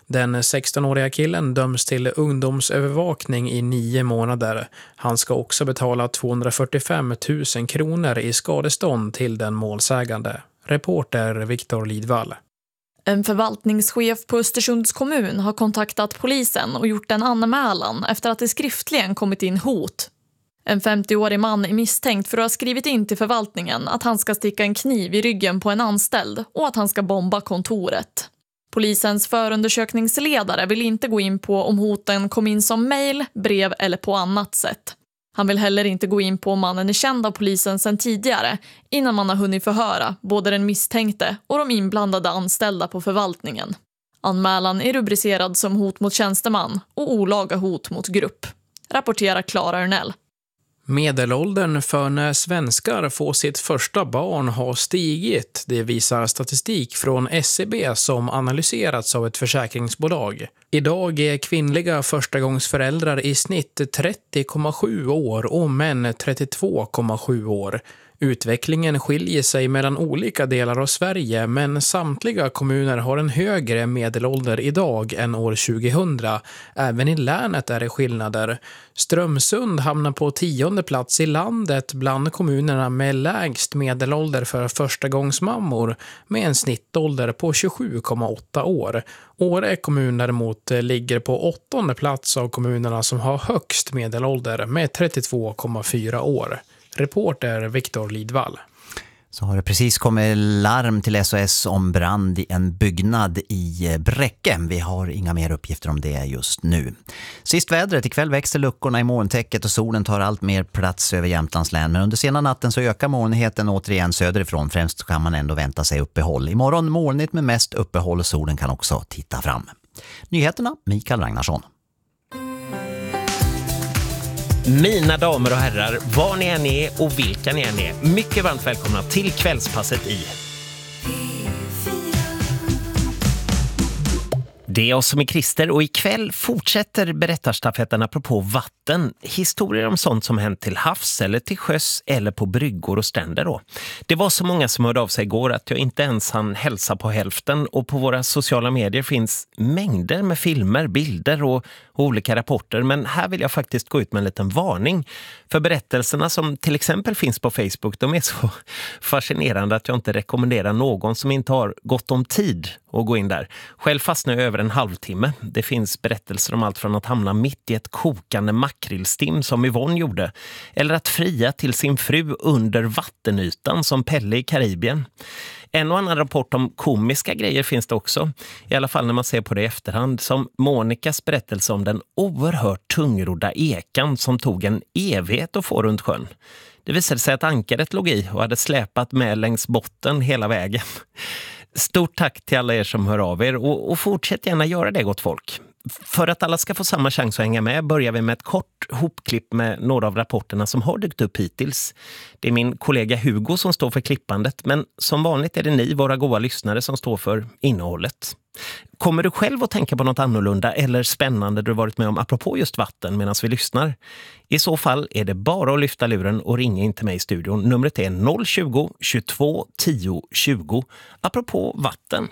Den 16-åriga killen döms till ungdomsövervakning i 9 månader. Han ska också betala 245 000 kronor i skadestånd till den målsägande. Reporter Viktor Lidvall. En förvaltningschef på Östersunds kommun har kontaktat polisen och gjort en anmälan efter att det skriftligen kommit in hot. En 50-årig man är misstänkt för att ha skrivit in till förvaltningen att han ska sticka en kniv i ryggen på en anställd och att han ska bomba kontoret. Polisens förundersökningsledare vill inte gå in på om hoten kom in som mejl, brev eller på annat sätt. Han vill heller inte gå in på om mannen är känd av polisen sedan tidigare innan man har hunnit förhöra både den misstänkte och de inblandade anställda på förvaltningen. Anmälan är rubricerad som hot mot tjänsteman och olaga hot mot grupp. Rapporterar Clara Ernell. Medelåldern för när svenskar får sitt första barn har stigit. Det visar statistik från SCB som analyserats av ett försäkringsbolag. Idag är kvinnliga förstagångsföräldrar i snitt 30,7 år och män 32,7 år. Utvecklingen skiljer sig mellan olika delar av Sverige, men samtliga kommuner har en högre medelålder idag än år 2000. Även i länet är det skillnader. Strömsund hamnar på 10:e plats i landet bland kommunerna med lägst medelålder för förstagångsmammor med en snittålder på 27,8 år. Åre kommun däremot ligger på 8:e plats av kommunerna som har högst medelålder med 32,4 år. Reporter Viktor Lidvall. Så har det precis kommit larm till SOS om brand i en byggnad i Bräcke. Vi har inga mer uppgifter om det just nu. Sist vädret, ikväll växer luckorna i molntäcket och solen tar allt mer plats över Jämtlands län. Men under sena natten så ökar molnigheten återigen söderifrån. Främst kan man ändå vänta sig uppehåll. Imorgon molnigt med mest uppehåll och solen kan också titta fram. Nyheterna, Mikael Ragnarsson. Mina damer och herrar, var ni än är och vilka ni än är, mycket varmt välkomna till kvällspasset i Det är oss som är Christer och ikväll fortsätter berättarstafetten apropå vatten. Historier om sånt som hänt till havs eller till sjöss eller på bryggor och stränder då. Det var så många som hörde av sig igår att jag inte ens hann hälsa på hälften, och på våra sociala medier finns mängder med filmer, bilder och olika rapporter. Men här vill jag faktiskt gå ut med en liten varning. För berättelserna som till exempel finns på Facebook, de är så fascinerande att jag inte rekommenderar någon som inte har gott om tid att gå in där. Själv fastnar jag över en halvtimme. Det finns berättelser om allt från att hamna mitt i ett kokande makrillstim som Yvonne gjorde, eller att fria till sin fru under vattenytan som Pelle i Karibien. En och annan rapport om komiska grejer finns det också, i alla fall när man ser på det i efterhand, som Monikas berättelse om den oerhört tungrodda ekan som tog en evighet att få runt sjön. Det visade sig att ankaret låg i och hade släpat med längs botten hela vägen. Stort tack till alla er som hör av er och fortsätt gärna göra det, gott folk. För att alla ska få samma chans att hänga med börjar vi med ett kort hopklipp med några av rapporterna som har dykt upp hittills. Det är min kollega Hugo som står för klippandet, men som vanligt är det ni, våra goda lyssnare, som står för innehållet. Kommer du själv att tänka på något annorlunda eller spännande du varit med om apropå just vatten medan vi lyssnar? I så fall är det bara att lyfta luren och ringa in till mig i studion. Numret är 020-22 10 20 apropå vatten.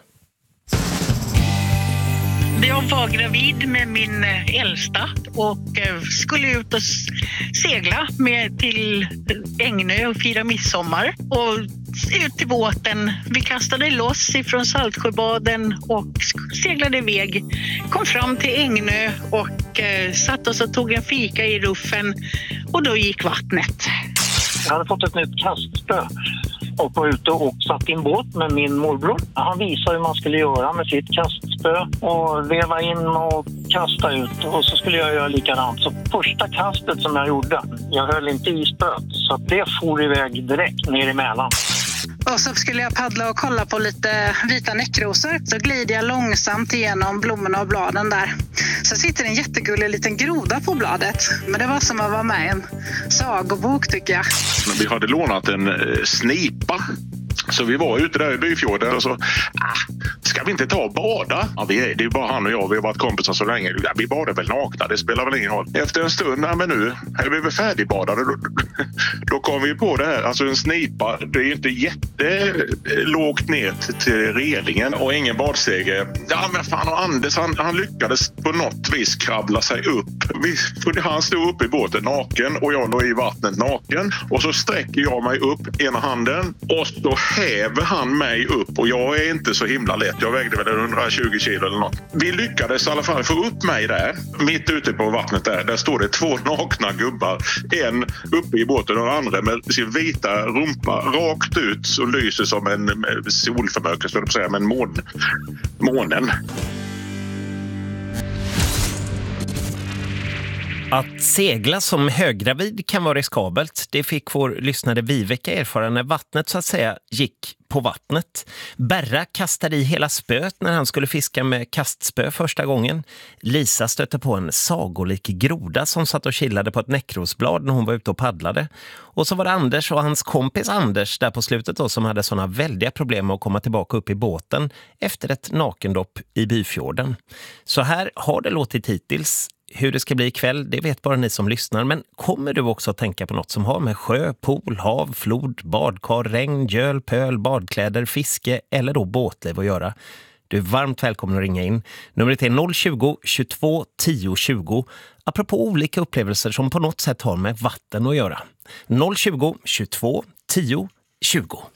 Jag var gravid med min äldsta och skulle ut och segla med till Ängö och fira midsommar. Och ut till båten. Vi kastade loss ifrån Saltsjöbaden och seglade iväg. Kom fram till Ängö och satt oss och tog en fika i ruffen. Och då gick vattnet. Jag hade fått ett nytt kastspö och var ute och satt i en båt med min morbror. Han visade hur man skulle göra med sitt kastspö och veva in och kasta ut, och så skulle jag göra likadant. Så första kastet som jag gjorde, jag höll inte i spöet, så att det for iväg direkt ner i Mälaren. Och så skulle jag paddla och kolla på lite vita näckrosor. Så glider jag långsamt igenom blommorna och bladen där. Så sitter en jättegullig liten groda på bladet. Men det var som att vara med i en sagobok, tycker jag. Vi hade lånat en snipa. Så vi var ute där i Byfjorden och så, ska ska vi inte ta och bada? Ja, det är ju bara han och jag, vi har varit kompisar så länge. Ja, vi badar väl nakna, det spelar väl ingen roll. Efter en stund, nej men nu är vi väl färdigbadade. Då kom vi på det här, alltså en snipa, det är ju inte jättelågt ner till relingen och ingen badstege. Ja men fan, och Anders han lyckades på något vis krabbla sig upp. Han stod uppe i båten naken och jag låg i vattnet naken. Och så sträcker jag mig upp ena handen och så häver han mig upp. Och jag är inte så himla lätt. Jag vägde väl 120 kilo eller något. Vi lyckades i alla fall få upp mig där. Mitt ute på vattnet där står det 2 nakna gubbar. En uppe i båten och den andra med sin vita rumpa rakt ut och lyser som en solförmörkelse, skulle jag säga, men månen. Att segla som höggravid kan vara riskabelt. Det fick vår lyssnare Viveka erfara när vattnet så att säga gick på vattnet. Berra kastade i hela spöet när han skulle fiska med kastspö första gången. Lisa stötte på en sagolik groda som satt och chillade på ett näckrosblad när hon var ute och paddlade. Och så var det Anders och hans kompis Anders där på slutet då, som hade såna väldiga problem med att komma tillbaka upp i båten efter ett nakendopp i Byfjorden. Så här har det låtit hittills. Hur det ska bli ikväll, det vet bara ni som lyssnar. Men kommer du också att tänka på något som har med sjö, pool, hav, flod, badkar, regn, göl, pöl, badkläder, fiske eller då båtliv att göra? Du är varmt välkommen att ringa in. Numret är 020-22 10 20. Apropå olika upplevelser som på något sätt har med vatten att göra. 020-22 10 20.